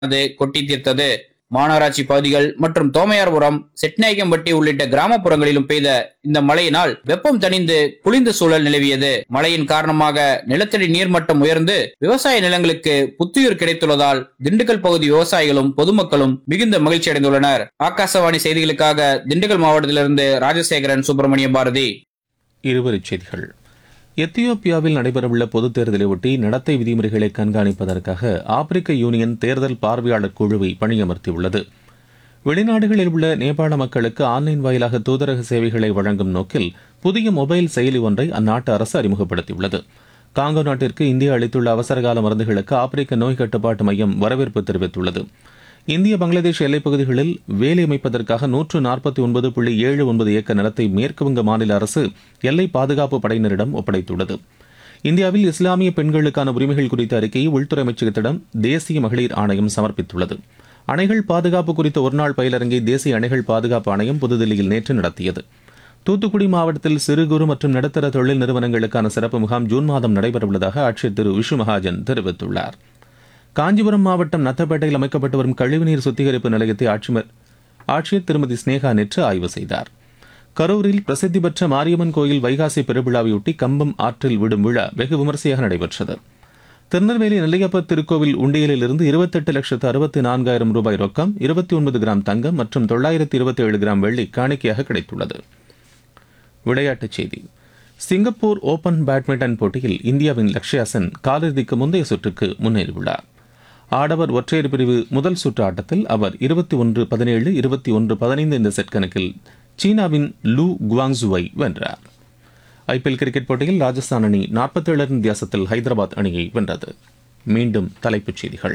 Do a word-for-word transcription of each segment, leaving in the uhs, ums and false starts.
அது கொட்டி தீர்த்தது. மாநகராட்சி பகுதிகள் மற்றும் தோமையார்புரம், செட்நாயக்கம்பட்டி உள்ளிட்ட கிராமப்புறங்களிலும் பெய்த இந்த மழையினால் வெப்பம் தணிந்து குளிர்ந்த சூழல் நிலவியது. மழையின் காரணமாக நிலத்தடி நீர்மட்டம் உயர்ந்து விவசாய நிலங்களுக்கு புத்துயிர் கிடைத்துள்ளதால் திண்டுக்கல் பகுதி விவசாயிகளும் பொதுமக்களும் மிகுந்த மகிழ்ச்சி அடைந்துள்ளனர். ஆகாசவாணி செய்திகளுக்காக திண்டுக்கல் மாவட்டத்திலிருந்து ராஜசேகரன், சுப்பிரமணிய பாரதி. இருவரிச் செய்திகள். எத்தியோப்பியாவில் நடைபெறவுள்ள பொதுத் தேர்தலை ஒட்டி நடத்தை விதிமுறைகளை கண்காணிப்பதற்காக ஆப்பிரிக்க யூனியன் தேர்தல் பார்வையாளர் குழுவை பணியமர்த்தியுள்ளது. வெளிநாடுகளில் உள்ள நேபாள மக்களுக்கு ஆன்லைன் வாயிலாக தூதரக சேவைகளை வழங்கும் நோக்கில் புதிய மொபைல் செயலி ஒன்றை அந்நாட்டு அரசு அறிமுகப்படுத்தியுள்ளது. காங்கோ நாட்டிற்கு இந்தியா அளித்துள்ள அவசரகால மருந்துகளுக்கு ஆப்பிரிக்க நோய் கட்டுப்பாட்டு மையம் வரவேற்பு தெரிவித்துள்ளது. இந்திய பங்களாதேஷ் எல்லைப்பகுதிகளில் வேலி அமைப்பதற்காக நூற்று நாற்பத்தி ஒன்பது புள்ளி ஏழு ஒன்பது ஏக்கர் நிலத்தை மேற்குவங்க மாநில அரசு எல்லை பாதுகாப்பு படையினரிடம் ஒப்படைத்துள்ளது. இந்தியாவில் இஸ்லாமிய பெண்களுக்கான உரிமைகள் குறித்த அறிக்கையை உள்துறை அமைச்சகத்திடம் தேசிய மகளிர் ஆணையம் சமர்ப்பித்துள்ளது. அணைகள் பாதுகாப்பு குறித்த ஒருநாள் பயிலரங்கை தேசிய அணைகள் பாதுகாப்பு ஆணையம் புதுதில்லியில் நேற்று நடத்தியது. தூத்துக்குடி மாவட்டத்தில் சிறு குறு மற்றும் நடுத்தர தொழில் நிறுவனங்களுக்கான சிறப்பு முகாம் ஜூன் மாதம் நடைபெறவுள்ளதாக ஆட்சியர் திரு விஷு மகாஜன் தெரிவித்துள்ளார். காஞ்சிபுரம் மாவட்டம் நத்தப்பேட்டையில் அமைக்கப்பட்டு வரும் கழிவுநீர் சுத்திகரிப்பு நிலையத்தை ஆட்சியர் திருமதி ஸ்னேகா நேற்று ஆய்வு செய்தார். கரூரில் பிரசித்தி பெற்ற மாரியம்மன் கோயில் வைகாசி பெருவிழாவையொட்டி கம்பம் ஆற்றில் விடும் விழா வெகு விமரிசையாக நடைபெற்றது. திருநெல்வேலி நெல்லையப்பர் திருக்கோவில் உண்டியலில் இருந்து இருபத்தெட்டு லட்சத்து அறுபத்தி நான்காயிரம் ரூபாய் ரொக்கம், இருபத்தி ஒன்பது கிராம் தங்கம் மற்றும் தொள்ளாயிரத்தி இருபத்தி ஏழு கிராம் வெள்ளி காணிக்கையாக கிடைத்துள்ளது. விளையாட்டுச் செய்தி. சிங்கப்பூர் ஓபன் பேட்மிண்டன் போட்டியில் இந்தியாவின் லக்ஷ்யா சென் காலிறுதிக்கு முந்தைய சுற்றுக்கு முன்னேறியுள்ளார். ஆடவர் ஒற்றையர் பிரிவு முதல் சுற்று ஆட்டத்தில் அவர் இருபத்தி ஒன்று பதினேழு இருபத்தி ஒன்று பதினைந்து இந்த செட் கணக்கில் சீனாவின் லூ குவாங்ஸுவை வென்றார். ஐபிஎல் கிரிக்கெட் போட்டியில் ராஜஸ்தான் அணி நாற்பத்தி ஏழு ரன் வித்தியாசத்தில் ஹைதராபாத் அணியை வென்றது. மீண்டும் தலைப்புச் செய்திகள்.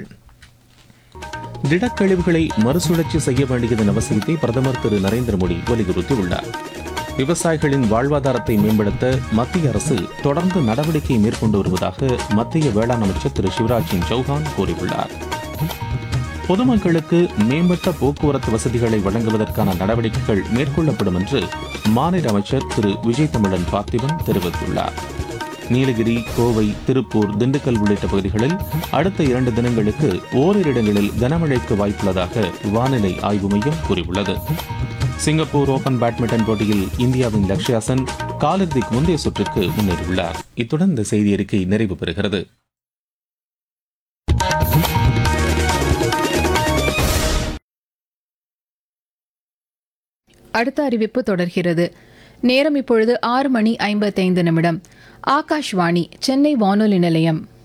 திடக்கழிவுகளை மறுசுழற்சி செய்ய வேண்டியதன் அவசியத்தை பிரதமர் திரு நரேந்திர மோடி வலியுறுத்தியுள்ளார். விவசாயிகளின் வாழ்வாதாரத்தை மேம்படுத்த மத்திய அரசு தொடர்ந்து நடவடிக்கை மேற்கொண்டு வருவதாக மத்திய வேளாண் அமைச்சர் திரு சிவராஜ் சிங் சௌஹான் கூறியுள்ளார். பொதுமக்களுக்கு மேம்பட்ட போக்குவரத்து வசதிகளை வழங்குவதற்கான நடவடிக்கைகள் மேற்கொள்ளப்படும் என்று மாநில அமைச்சர் திரு விஜய் தமிழன் பார்த்திபன் தெரிவித்துள்ளார். நீலகிரி, கோவை, திருப்பூர், திண்டுக்கல் உள்ளிட்ட பகுதிகளில் அடுத்த இரண்டு தினங்களுக்கு ஓரிரு இடங்களில் கனமழைக்கு வாய்ப்புள்ளதாக வானிலை ஆய்வு மையம் கூறியுள்ளது. சிங்கப்பூர் ஓபன் பேட்மிண்டன் போட்டியில் இந்தியாவின் லக்ஷ்யா சென் காலிறுதிக்கு முந்தைய சுற்றுக்கு முன்னேறியுள்ளார். இத்துடன் இந்த செய்தி அறிக்கை நிறைவு பெறுகிறது. அடுத்த அறிவிப்பு தொடர்கிறது. நேரம் இப்பொழுது ஆறு மணி ஐம்பத்தைந்து நிமிடம். ஆகாஷ்வாணி சென்னை வானொலி நிலையம்.